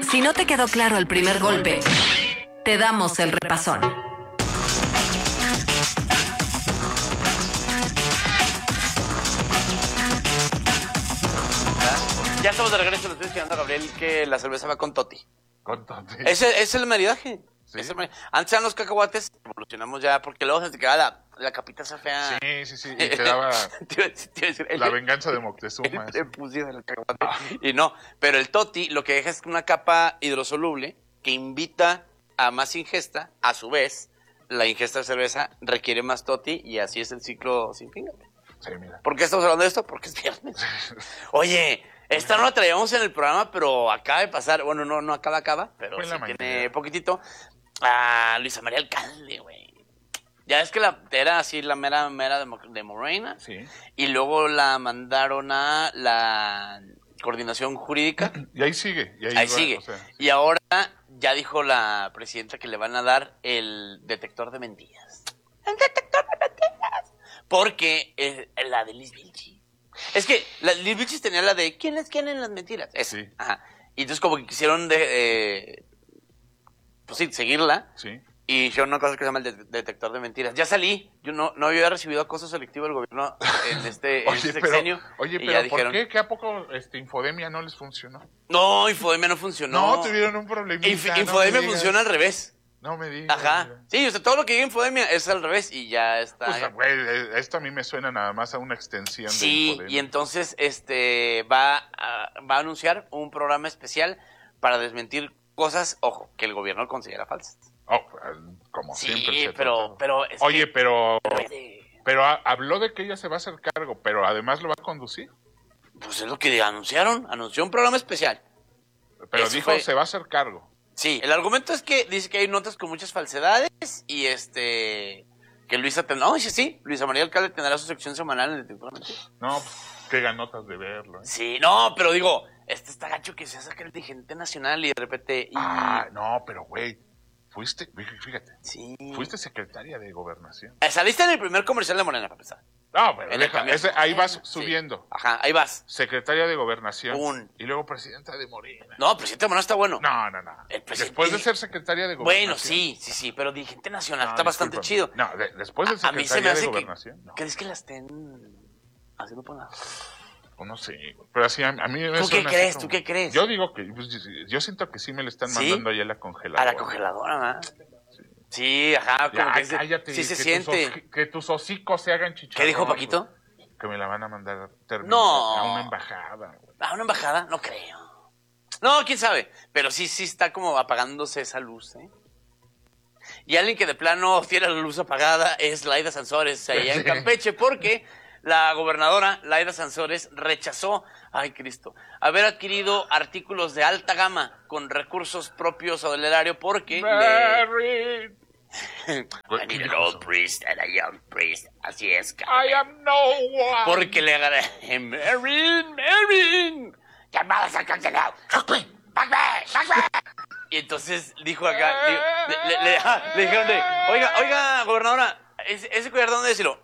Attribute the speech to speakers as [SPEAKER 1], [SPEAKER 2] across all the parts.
[SPEAKER 1] Si no te quedó claro el primer golpe, te damos el repasón.
[SPEAKER 2] Ya estamos de regreso, le estoy diciendo a Gabriel que la cerveza va con Toti.
[SPEAKER 3] Con Toti.
[SPEAKER 2] Es el maridaje.
[SPEAKER 3] ¿Sí?
[SPEAKER 2] Antes eran los cacahuates, evolucionamos ya, porque luego se te quedaba la capita esa fea.
[SPEAKER 3] Sí. Y te daba la venganza de Moctezuma.
[SPEAKER 2] Te pusieron el cacahuate. Y no, pero el Toti lo que deja es una capa hidrosoluble que invita a más ingesta. A su vez, la ingesta de cerveza requiere más Toti y así es el ciclo sin fin.
[SPEAKER 3] Sí, mira.
[SPEAKER 2] ¿Por qué estamos hablando de esto? Porque es viernes. Oye, esta no la traíamos en el programa, pero acaba de pasar. Bueno, no acaba, pero sí tiene poquitito. A Luisa María Alcalde, güey. Ya es que era así la mera de Morena.
[SPEAKER 3] Sí.
[SPEAKER 2] Y luego la mandaron a la coordinación jurídica.
[SPEAKER 3] Y ahí sigue.
[SPEAKER 2] Ahí sigue. O sea, sí. Y ahora ya dijo la presidenta que le van a dar el detector de mentiras. ¡El detector de mentiras! Porque la de Liz Vilchis. Es que Liz Vilchis tenía la de ¿quiénes quieren las mentiras? Esa. Sí. Ajá. Y entonces como que quisieron pues sí, seguirla.
[SPEAKER 3] Sí.
[SPEAKER 2] Y hicieron una cosa que se llama el detector de mentiras. Ya salí. Yo no había recibido acoso selectivo del gobierno en este sexenio.
[SPEAKER 3] Pero ¿por qué? ¿Que a poco Infodemia no les funcionó?
[SPEAKER 2] No, Infodemia no funcionó.
[SPEAKER 3] No, tuvieron un problemita.
[SPEAKER 2] Infodemia funciona al revés.
[SPEAKER 3] No me digas.
[SPEAKER 2] Ajá. Sí, o sea, todo lo que diga Infodemia es al revés y ya está.
[SPEAKER 3] Pues, güey, esto a mí me suena nada más a una extensión de Infodemia.
[SPEAKER 2] Sí, y entonces va a anunciar un programa especial para desmentir cosas, ojo, que el gobierno considera falsas.
[SPEAKER 3] Como siempre.
[SPEAKER 2] Sí, pero
[SPEAKER 3] oye, pero habló de que ella se va a hacer cargo, pero además lo va a conducir.
[SPEAKER 2] Pues es lo que anunciaron. Anunció un programa especial.
[SPEAKER 3] Pero eso dijo se va a hacer cargo.
[SPEAKER 2] Sí, el argumento es que dice que hay notas con muchas falsedades y que Luisa Luisa María Alcalde tendrá su sección semanal en el Detector de Mentiras.
[SPEAKER 3] No, qué ganotas de verlo.
[SPEAKER 2] Sí, no, pero digo, está gacho que se saca el dirigente nacional y de repente...
[SPEAKER 3] no, pero güey, fíjate, fuiste secretaria de Gobernación.
[SPEAKER 2] Saliste en el primer comercial de Morena, para empezar.
[SPEAKER 3] No, pero ahí vas subiendo.
[SPEAKER 2] Sí. Ajá, ahí vas.
[SPEAKER 3] Secretaria de Gobernación. Y luego presidenta de Morena.
[SPEAKER 2] No, presidenta de Morena está bueno.
[SPEAKER 3] No. Después de ser secretaria de Gobernación.
[SPEAKER 2] Bueno, sí, pero dirigente nacional está bastante chido.
[SPEAKER 3] No, después de secretaria de Gobernación.
[SPEAKER 2] ¿Crees que la estén haciendo por nada?
[SPEAKER 3] No sé, pero así a mí me
[SPEAKER 2] ¿Tú qué crees? ¿Tú qué crees?
[SPEAKER 3] Yo digo que, yo siento que sí me le están mandando ahí a la congeladora.
[SPEAKER 2] A la congeladora, ¿verdad? Sí, ajá, como que
[SPEAKER 3] cállate,
[SPEAKER 2] sí se siente.
[SPEAKER 3] Que tus hocicos se hagan chicharrón.
[SPEAKER 2] ¿Qué dijo Paquito?
[SPEAKER 3] Que me la van a mandar
[SPEAKER 2] a
[SPEAKER 3] una embajada.
[SPEAKER 2] ¿A una embajada? No creo. No, quién sabe, pero sí está como apagándose esa luz, ¿eh? Y alguien que de plano tiene la luz apagada es Laida Sansores allá en Campeche, porque la gobernadora Laida Sansores rechazó, haber adquirido artículos de alta gama con recursos propios o del erario porque I need an old priest and a young priest. Así es,
[SPEAKER 3] I am no one.
[SPEAKER 2] Porque le agarré Marin. Llamadas al cancelado. Y entonces dijo acá, le dijeron oiga, gobernadora, ¿ese collar dónde decirlo?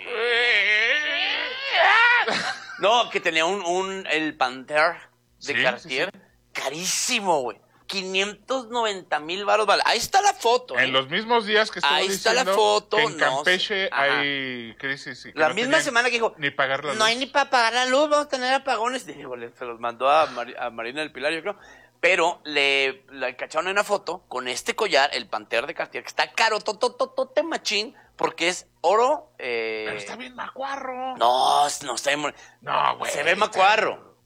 [SPEAKER 2] No, que tenía el Panther de Cartier, carísimo, güey. 590,000 varos vale. Ahí está la foto.
[SPEAKER 3] En los mismos días que estuvo
[SPEAKER 2] ahí está la foto.
[SPEAKER 3] que en Campeche hay crisis.
[SPEAKER 2] La misma semana que dijo,
[SPEAKER 3] ni pagar la luz.
[SPEAKER 2] No hay ni para pagar la luz, vamos a tener apagones. Digo, se los mandó a Marina del Pilar, yo creo. Pero le cacharon en una foto con este collar, el Panther de Cartier, que está caro, totototote machín, porque es oro.
[SPEAKER 3] Pero está bien macuarro.
[SPEAKER 2] No está bien. No, güey. Se ve macuarro.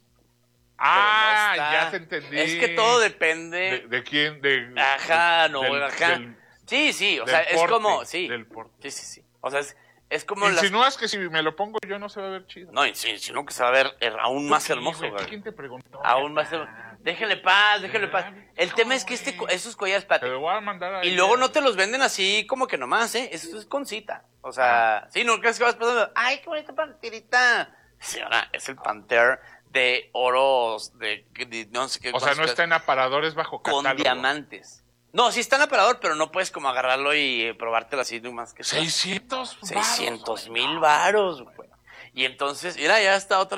[SPEAKER 3] Ya te entendí.
[SPEAKER 2] Es que todo depende.
[SPEAKER 3] ¿De quién?
[SPEAKER 2] Ajá. Sí, o sea, es como. Sí.
[SPEAKER 3] Del porte.
[SPEAKER 2] Sí. O sea, es como.
[SPEAKER 3] Insinúas que si me lo pongo yo no se va a ver chido.
[SPEAKER 2] No, insinúo que se va a ver aún más hermoso, güey.
[SPEAKER 3] ¿Quién te preguntó?
[SPEAKER 2] Aún más hermoso. Déjale paz. El tema es que esos collares,
[SPEAKER 3] Te lo voy a mandar a
[SPEAKER 2] y luego no te los venden así como que nomás, ¿eh? Eso es con cita. O sea, sí, no crees que vas pensando, ¡ay, qué bonita panterita! Señora, es el Panther de oros, de no sé qué.
[SPEAKER 3] O sea, no está en aparadores bajo catálogo.
[SPEAKER 2] Con diamantes. No, sí está en aparador, pero no puedes como agarrarlo y probártelo así nomás que
[SPEAKER 3] 600,000
[SPEAKER 2] varos, güey. Y entonces, mira, ya está otra.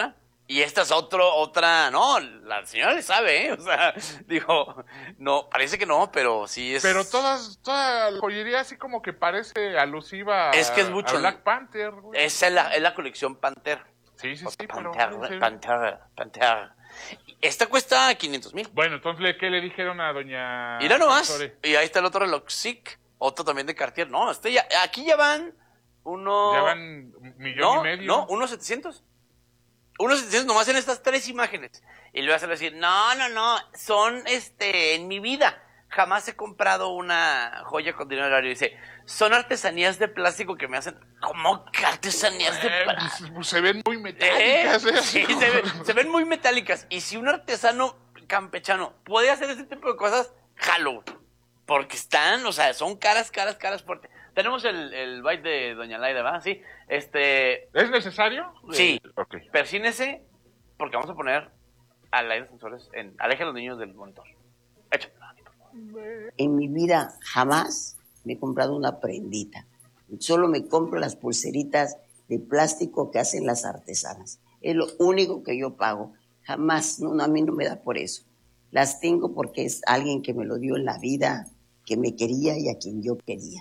[SPEAKER 2] Y esta es otra, no, la señora le sabe, ¿eh? O sea, digo, no, parece que no, pero sí es...
[SPEAKER 3] Pero toda la joyería así como que parece alusiva
[SPEAKER 2] Es que es mucho,
[SPEAKER 3] a Black Panther, güey.
[SPEAKER 2] Es la colección Panther.
[SPEAKER 3] Sí, sí,
[SPEAKER 2] O sea,
[SPEAKER 3] sí, pero...
[SPEAKER 2] Panther. Esta cuesta 500,000.
[SPEAKER 3] Bueno, entonces, ¿qué le dijeron a doña...
[SPEAKER 2] Mira nomás.
[SPEAKER 3] Sansore?
[SPEAKER 2] Y ahí está el otro reloj SIC, otro también de Cartier. No, aquí ya van uno...
[SPEAKER 3] Ya van millón y medio.
[SPEAKER 2] No, unos 700. Unos 700 nomás en estas 3 imágenes. Y le vas a decir, no, son, en mi vida jamás he comprado una joya con dinero horario. Dice, son artesanías de plástico que me hacen... ¿Cómo que artesanías de plástico?
[SPEAKER 3] Pues se ven muy metálicas, ¿eh?
[SPEAKER 2] Sí, se ven muy metálicas. Y si un artesano campechano puede hacer este tipo de cosas, jalo. Porque están, o sea, son caras fuertes. Tenemos el byte de doña Laida, ¿verdad? Sí.
[SPEAKER 3] ¿Es necesario?
[SPEAKER 2] Sí.
[SPEAKER 3] Ok.
[SPEAKER 2] Persínese, porque vamos a poner a Laida Sansores en Aleja a los niños del monitor. Hecho.
[SPEAKER 4] En mi vida jamás me he comprado una prendita. Solo me compro las pulseritas de plástico que hacen las artesanas. Es lo único que yo pago. Jamás, no, a mí no me da por eso. Las tengo porque es alguien que me lo dio en la vida, que me quería y a quien yo quería.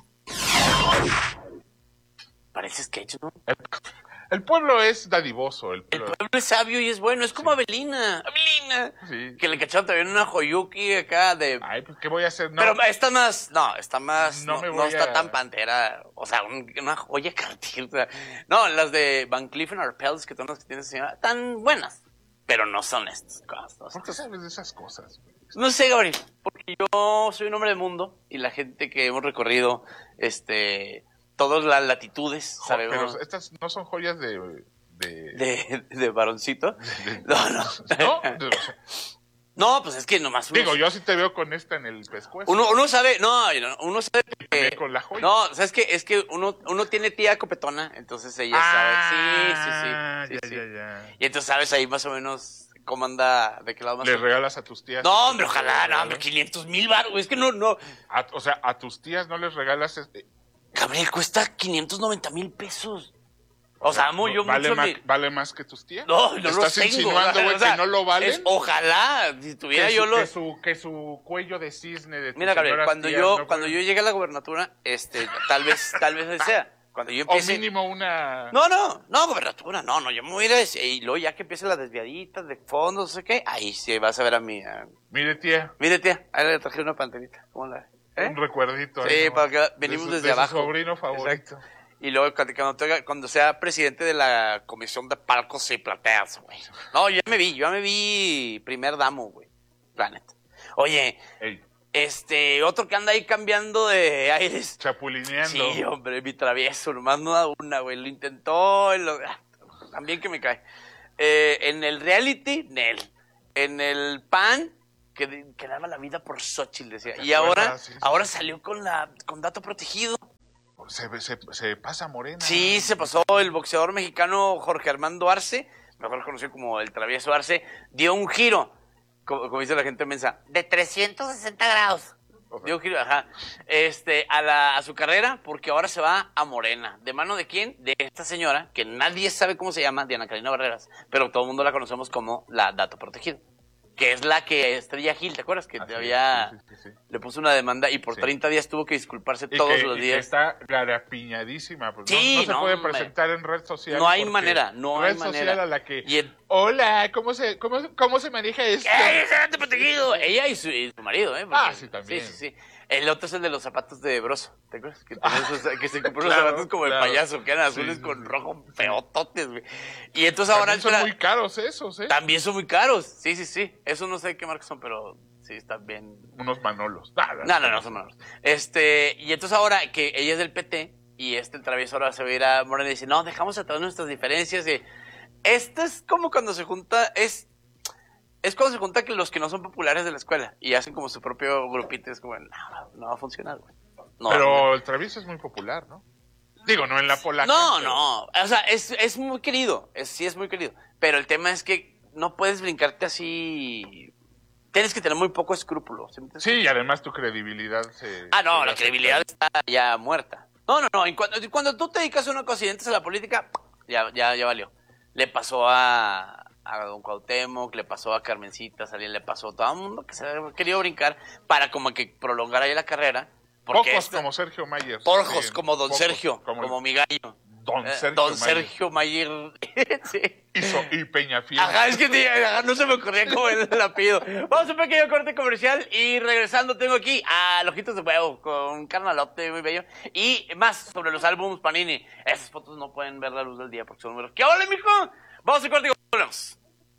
[SPEAKER 2] Parece sketch, ¿no?
[SPEAKER 3] El pueblo es dadivoso. El
[SPEAKER 2] El
[SPEAKER 3] pueblo
[SPEAKER 2] pueblo es sabio y es bueno. Es como Abelina.
[SPEAKER 3] Sí.
[SPEAKER 2] Que le cacharon también una joyuki acá de...
[SPEAKER 3] Ay, pues, ¿qué voy a hacer? No,
[SPEAKER 2] Pero está más...
[SPEAKER 3] No me
[SPEAKER 2] No
[SPEAKER 3] voy
[SPEAKER 2] está
[SPEAKER 3] a-
[SPEAKER 2] tan pantera. O sea, una joya Cartier. O sea, no, las de Van Cleef & Arpels, que son las que tiene señora, tan buenas. Pero no son estas cosas.
[SPEAKER 3] ¿por qué sabes de esas cosas?
[SPEAKER 2] No sé, Gabriel, porque yo soy un hombre de mundo y la gente que hemos recorrido, todas las latitudes, sabemos,
[SPEAKER 3] Pero estas no son joyas de
[SPEAKER 2] de varoncito. No.
[SPEAKER 3] ¿No?
[SPEAKER 2] No, pues es que nomás
[SPEAKER 3] Digo, yo sí te veo con esta en el pescuezo.
[SPEAKER 2] uno sabe, uno sabe
[SPEAKER 3] También
[SPEAKER 2] que...
[SPEAKER 3] con la joya.
[SPEAKER 2] No, ¿sabes qué? Es que uno tiene tía copetona, entonces ella sabe. Sí.
[SPEAKER 3] Ya.
[SPEAKER 2] Y entonces sabes ahí más o menos cómo anda, de qué lado más...
[SPEAKER 3] ¿Le regalas a tus tías?
[SPEAKER 2] No, hombre, ojalá, no, hombre, 500,000 baros, es que no...
[SPEAKER 3] O sea, a tus tías no les regalas
[SPEAKER 2] Gabriel, cuesta 590,000 pesos. O sea,
[SPEAKER 3] ¿Vale más que tus tías?
[SPEAKER 2] No
[SPEAKER 3] ¿Estás
[SPEAKER 2] los tengo.
[SPEAKER 3] insinuando, güey,
[SPEAKER 2] O sea,
[SPEAKER 3] que no lo valen?
[SPEAKER 2] Ojalá, si tuviera
[SPEAKER 3] que
[SPEAKER 2] yo los...
[SPEAKER 3] que su cuello de cisne de tus
[SPEAKER 2] Mira, Gabriel,
[SPEAKER 3] señoras
[SPEAKER 2] cuando
[SPEAKER 3] tías
[SPEAKER 2] yo
[SPEAKER 3] no
[SPEAKER 2] cuando
[SPEAKER 3] fueron-
[SPEAKER 2] yo llegue a la gobernatura, tal vez sea. Cuando yo
[SPEAKER 3] O
[SPEAKER 2] empiece...
[SPEAKER 3] mínimo una...
[SPEAKER 2] No, gobernatura, no, yo me voy a ir y luego ya que empiece las desviaditas de fondos, no sé qué, ahí sí vas a ver a mí.
[SPEAKER 3] Mire, tía,
[SPEAKER 2] Mire, tía, ahí le traje una panterita, ¿cómo la ve?
[SPEAKER 3] un recuerdito.
[SPEAKER 2] Sí,
[SPEAKER 3] ahí, ¿no?
[SPEAKER 2] para que venimos
[SPEAKER 3] de
[SPEAKER 2] desde
[SPEAKER 3] su
[SPEAKER 2] abajo.
[SPEAKER 3] sobrino favorito.
[SPEAKER 2] Exacto. Y luego cuando sea presidente de la comisión de palcos y plateas, güey. No, yo me vi primer damo, güey. Planet. Oye,
[SPEAKER 3] Ey,
[SPEAKER 2] otro que anda ahí cambiando de aires.
[SPEAKER 3] chapulineando.
[SPEAKER 2] Sí, hombre, mi travieso, nomás no da una, güey. Lo intentó, también que me cae. En el reality, Nel. En el PAN, que daba la vida por Xochitl, decía. Y ahora,
[SPEAKER 3] Sí.
[SPEAKER 2] ahora salió con dato protegido.
[SPEAKER 3] Se pasa morena.
[SPEAKER 2] Sí, se pasó el boxeador mexicano Jorge Armando Arce, mejor conocido como el travieso Arce, dio un giro, como dice la gente mensa, de 360 grados. Dio un giro, ajá, a su carrera, porque ahora se va a Morena. ¿De mano de quién? De esta señora, que nadie sabe cómo se llama, Diana Karina Barreras, pero todo el mundo la conocemos como la dato protegido. Que es la que Estrella Gil, ¿te acuerdas? Que
[SPEAKER 3] Sí.
[SPEAKER 2] le puso una demanda y por
[SPEAKER 3] Sí.
[SPEAKER 2] 30 días tuvo que disculparse
[SPEAKER 3] Y
[SPEAKER 2] todos
[SPEAKER 3] que,
[SPEAKER 2] los
[SPEAKER 3] y que
[SPEAKER 2] días.
[SPEAKER 3] está garapiñadísima. Pues
[SPEAKER 2] Sí,
[SPEAKER 3] no se puede
[SPEAKER 2] hombre.
[SPEAKER 3] presentar en red social.
[SPEAKER 2] No hay
[SPEAKER 3] porque
[SPEAKER 2] manera, no hay
[SPEAKER 3] red
[SPEAKER 2] manera.
[SPEAKER 3] social a la que...
[SPEAKER 2] Y
[SPEAKER 3] Hola, ¿cómo se maneja esto?
[SPEAKER 2] ¡Ey, ese dato protegido! Ella y su marido, ¿eh? Porque-
[SPEAKER 3] Sí, también.
[SPEAKER 2] Sí. El otro es el de los zapatos de Broso, ¿te acuerdas? Que se compró
[SPEAKER 3] Claro,
[SPEAKER 2] unos zapatos como
[SPEAKER 3] claro.
[SPEAKER 2] el payaso, que eran azules
[SPEAKER 3] Sí,
[SPEAKER 2] con
[SPEAKER 3] sí,
[SPEAKER 2] rojo feototes, güey. Y entonces ahora...
[SPEAKER 3] También son muy caros esos, ¿eh?
[SPEAKER 2] También son muy caros, sí. Eso no sé qué marcas son, pero sí, están bien...
[SPEAKER 3] Unos manolos.
[SPEAKER 2] No, son malos. Y entonces ahora que ella es del PT y el travieso ahora se va a ir a Morena y dice, no, dejamos atrás nuestras diferencias. Esto es como cuando se junta, es cuando se junta que los que no son populares de la escuela y hacen como su propio grupito. Es como, no va a funcionar, güey. No,
[SPEAKER 3] Pero el travieso es muy popular, ¿no? Digo, no en la polaca.
[SPEAKER 2] no. O sea, es muy querido. Sí, es muy querido. Pero el tema es que no puedes brincarte así. Tienes que tener muy poco escrúpulo. ¿Sí me entiendes?
[SPEAKER 3] Sí, y además tu credibilidad se...
[SPEAKER 2] No, la credibilidad está ya muerta. No. Y cuando tú te dedicas a una cosa y entras a la política, ya valió. Le pasó a a don Cuauhtémoc, le pasó a Carmencita, alguien le pasó a todo el mundo que se quería brincar para como que prolongar ahí la carrera.
[SPEAKER 3] Pocos como Sergio Mayer.
[SPEAKER 2] Pocos como don Sergio, como mi gallo. Don Sergio Mayer. Sí.
[SPEAKER 3] Y Peñafiel.
[SPEAKER 2] Ajá, es que no se me ocurría cómo era el apellido. Vamos a un pequeño corte comercial y regresando tengo aquí a Ojitos de Huevo con un carnalote muy bello y más sobre los álbumes Panini. Esas fotos no pueden ver la luz del día porque son números. ¿Qué ole, mijo? Vamos a un corte y volvemos.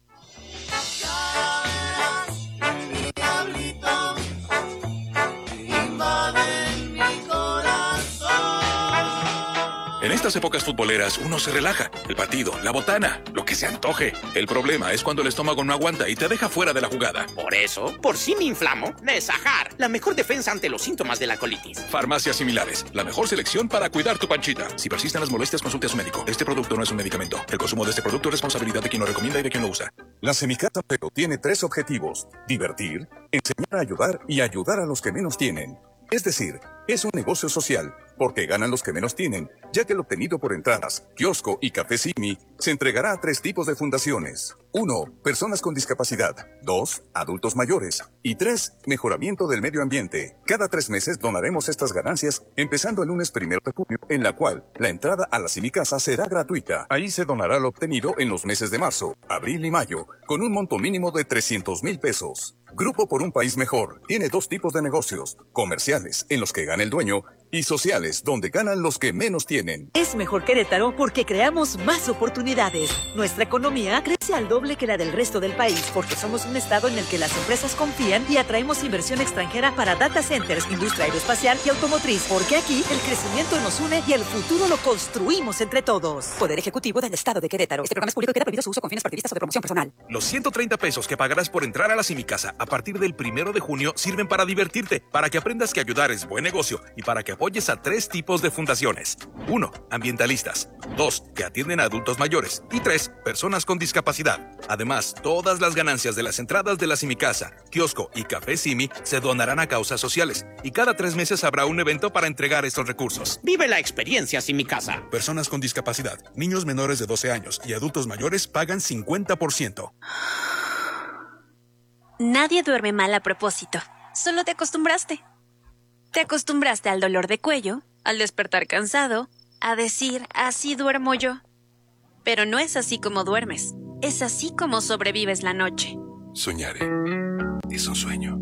[SPEAKER 5] En estas épocas futboleras uno se relaja. El partido, la botana, lo que se antoje. El problema es cuando el estómago no aguanta y te deja fuera de la jugada.
[SPEAKER 6] Por eso, por si me inflamo, Nesajar, la mejor defensa ante los síntomas de la colitis.
[SPEAKER 5] Farmacias similares, la mejor selección para cuidar tu panchita. Si persisten las molestias, consulte a su médico. Este producto no es un medicamento. El consumo de este producto es responsabilidad de quien lo recomienda y de quien lo usa.
[SPEAKER 7] La Semicasa Pero tiene 3 objetivos: divertir, enseñar a ayudar y ayudar a los que menos tienen. Es decir, es un negocio social, porque ganan los que menos tienen, ya que lo obtenido por entradas, kiosco y café Simi se entregará a 3 tipos de fundaciones. 1. Personas con discapacidad. 2. Adultos mayores. Y 3. Mejoramiento del medio ambiente. Cada 3 meses donaremos estas ganancias, empezando el lunes 1 de junio, en la cual la entrada a la Semicasa será gratuita. Ahí se donará lo obtenido en los meses de marzo, abril y mayo, con un monto mínimo de 300,000 pesos. Grupo por un País Mejor tiene 2 tipos de negocios: comerciales, en los que gana el dueño, y sociales, donde ganan los que menos tienen.
[SPEAKER 8] Es mejor Querétaro porque creamos más oportunidades. Nuestra economía crece al doble que la del resto del país porque somos un estado en el que las empresas confían y atraemos inversión extranjera para data centers, industria aeroespacial y automotriz. Porque aquí el crecimiento nos une y el futuro lo construimos entre todos. Poder Ejecutivo del Estado de Querétaro. Este programa es público y queda prohibido su uso con fines partidistas o de promoción personal.
[SPEAKER 5] Los 130 pesos que pagarás por entrar a la Semicasa a partir del 1 de junio sirven para divertirte, para que aprendas que ayudar es buen negocio y para que apoyes a 3 tipos de fundaciones. 1. Ambientalistas. 2. Que atienden a adultos mayores. Y 3. Personas con discapacidad. Además, todas las ganancias de las entradas de la Semicasa, kiosco y café Simi se donarán a causas sociales. Y cada 3 meses habrá un evento para entregar estos recursos.
[SPEAKER 6] Vive la experiencia Semicasa.
[SPEAKER 5] Personas con discapacidad, niños menores de 12 años y adultos mayores pagan 50%.
[SPEAKER 9] Nadie duerme mal a propósito. Solo te acostumbraste. Te acostumbraste al dolor de cuello, al despertar cansado, a decir, así duermo yo. Pero no es así como duermes. Es así como sobrevives la noche.
[SPEAKER 5] Soñaré. Es un sueño.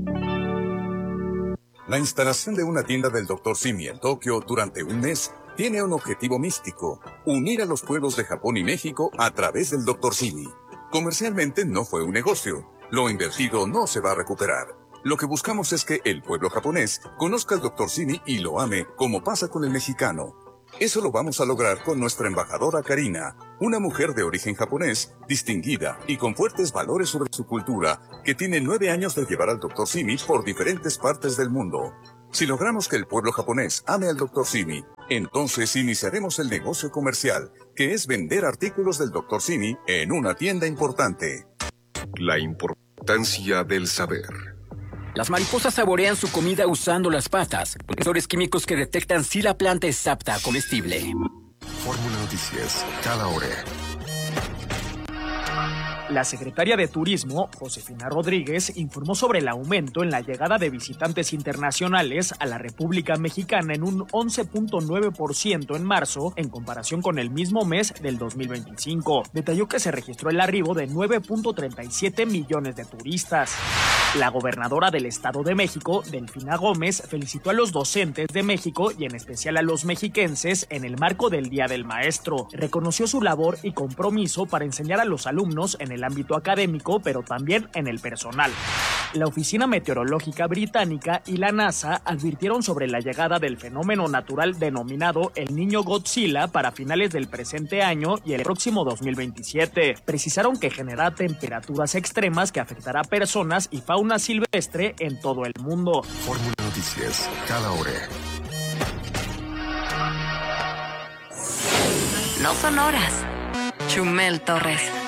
[SPEAKER 7] La instalación de una tienda del Dr. Simi en Tokio durante un mes tiene un objetivo místico: unir a los pueblos de Japón y México a través del Dr. Simi. Comercialmente no fue un negocio. Lo invertido no se va a recuperar. Lo que buscamos es que el pueblo japonés conozca al Dr. Simi y lo ame, como pasa con el mexicano. Eso lo vamos a lograr con nuestra embajadora Karina, una mujer de origen japonés, distinguida y con fuertes valores sobre su cultura, que tiene 9 años de llevar al Dr. Simi por diferentes partes del mundo. Si logramos que el pueblo japonés ame al Dr. Simi, entonces iniciaremos el negocio comercial, que es vender artículos del Dr. Simi en una tienda importante.
[SPEAKER 10] La importancia del saber.
[SPEAKER 11] Las mariposas saborean su comida usando las patas, sensores químicos que detectan si la planta es apta a comestible.
[SPEAKER 10] Fórmula Noticias, cada hora.
[SPEAKER 12] La secretaria de Turismo, Josefina Rodríguez, informó sobre el aumento en la llegada de visitantes internacionales a la República Mexicana en un 11.9% en marzo en comparación con el mismo mes del 2025. Detalló que se registró el arribo de 9.37 millones de turistas. La gobernadora del Estado de México, Delfina Gómez, felicitó a los docentes de México y en especial a los mexiquenses en el marco del Día del Maestro. Reconoció su labor y compromiso para enseñar a los alumnos en el ámbito académico, pero también en el personal. La Oficina Meteorológica Británica y la NASA advirtieron sobre la llegada del fenómeno natural denominado el Niño Godzilla para finales del presente año y el próximo 2027. Precisaron que generará temperaturas extremas que afectará a personas y fauna silvestre en todo el mundo.
[SPEAKER 10] Fórmula Noticias, cada hora.
[SPEAKER 1] No son horas. Chumel Torres.